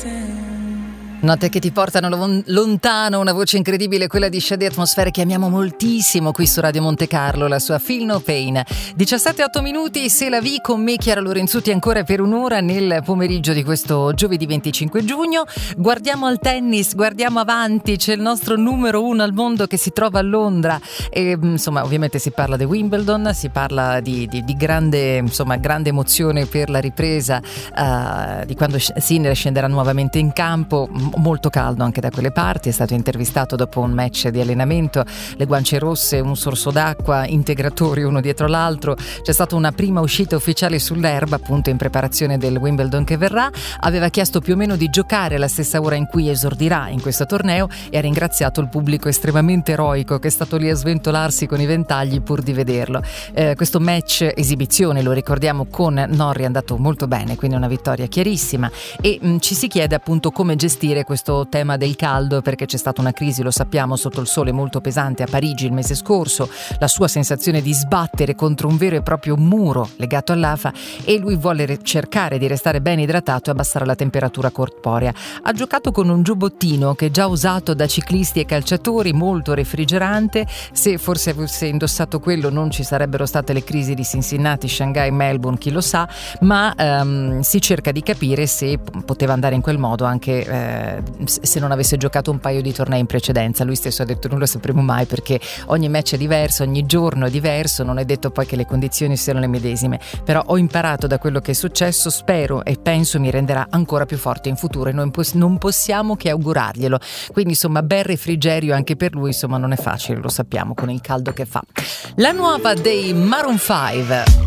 Note che ti portano lontano, una voce incredibile, quella di Shady Atmosphere, che amiamo moltissimo qui su Radio Monte Carlo, la sua Feel No Pain. 17:08 minuti, Se la vi con me, Chiara Lorenzutti, ancora per un'ora nel pomeriggio di questo giovedì 25 giugno. Guardiamo al tennis, guardiamo avanti, c'è il nostro numero uno al mondo che si trova a Londra e insomma ovviamente si parla di Wimbledon, si parla di grande, insomma, grande emozione per la ripresa di quando Sinner scenderà nuovamente in campo. Molto caldo anche da quelle parti, è stato intervistato dopo un match di allenamento, le guance rosse, un sorso d'acqua, integratori uno dietro l'altro. C'è stata una prima uscita ufficiale sull'erba appunto in preparazione del Wimbledon che verrà. Aveva chiesto più o meno di giocare alla stessa ora in cui esordirà in questo torneo e ha ringraziato il pubblico estremamente eroico che è stato lì a sventolarsi con i ventagli pur di vederlo. Questo match esibizione, lo ricordiamo, con Norrie è andato molto bene, quindi una vittoria chiarissima e ci si chiede appunto come gestire questo tema del caldo, perché c'è stata una crisi, lo sappiamo, sotto il sole molto pesante a Parigi il mese scorso, la sua sensazione di sbattere contro un vero e proprio muro legato all'afa e lui vuole cercare di restare ben idratato e abbassare la temperatura corporea. Ha giocato con un giubbottino che è già usato da ciclisti e calciatori, molto refrigerante. Se forse avesse indossato quello non ci sarebbero state le crisi di Cincinnati, Shanghai, Melbourne, chi lo sa, ma si cerca di capire se poteva andare in quel modo anche se non avesse giocato un paio di tornei in precedenza. Lui stesso ha detto non lo sapremo mai, perché ogni match è diverso, ogni giorno è diverso, non è detto poi che le condizioni siano le medesime, però ho imparato da quello che è successo, spero e penso mi renderà ancora più forte in futuro e noi non possiamo che augurarglielo. Quindi insomma bel refrigerio anche per lui, insomma non è facile, lo sappiamo con il caldo che fa. La nuova dei Maroon 5.